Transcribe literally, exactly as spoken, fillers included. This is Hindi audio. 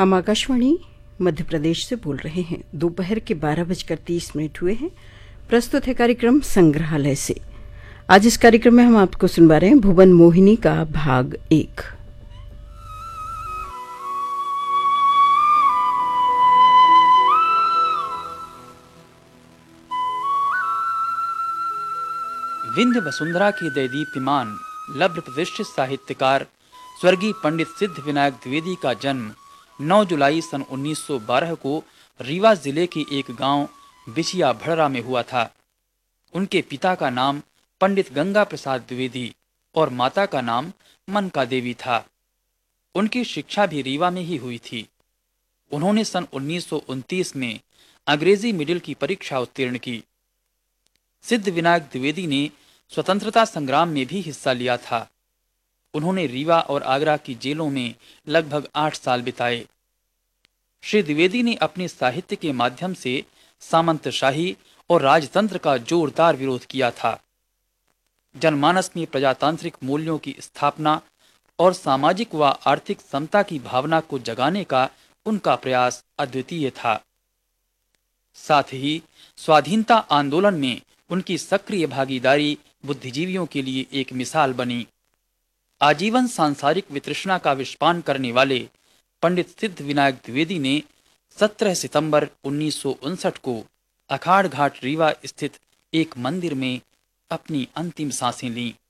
हम आकाशवाणी मध्य प्रदेश से बोल रहे हैं। दोपहर के बारह बजकर तीस मिनट हुए हैं। प्रस्तुत है कार्यक्रम संग्रहालय से। आज इस कार्यक्रम में हम आपको सुनवा रहे हैं भुवन मोहिनी का भाग एक। विंध्य वसुंधरा के दैदीप्यमान लब्ध प्रतिष्ठित साहित्यकार स्वर्गीय पंडित सिद्ध विनायक द्विवेदी का जन्म नौ जुलाई सन उन्नीस सौ बारह को रीवा जिले के एक गांव बिछिया भड़रा में हुआ था। उनके पिता का नाम पंडित गंगा प्रसाद द्विवेदी और माता का नाम मनका देवी था। उनकी शिक्षा भी रीवा में ही हुई थी। उन्होंने सन उन्नीस सौ उनतीस में अंग्रेजी मिडिल की परीक्षा उत्तीर्ण की। सिद्ध विनायक द्विवेदी ने स्वतंत्रता संग्राम में भी हिस्सा लिया था। उन्होंने रीवा और आगरा की जेलों में लगभग आठ साल बिताए। श्री द्विवेदी ने अपने साहित्य के माध्यम से सामंतशाही और राजतंत्र का जोरदार विरोध किया था। जनमानस में प्रजातांत्रिक मूल्यों की स्थापना और सामाजिक व आर्थिक समता की भावना को जगाने का उनका प्रयास अद्वितीय था। साथ ही स्वाधीनता आंदोलन में उनकी सक्रिय भागीदारी बुद्धिजीवियों के लिए एक मिसाल बनी। आजीवन सांसारिक वितृष्णा का विषपान करने वाले पंडित सिद्ध विनायक द्विवेदी ने सत्रह सितंबर उन्नीस सौ उनसठ को अखाड़ घाट रीवा स्थित एक मंदिर में अपनी अंतिम सांसें लीं।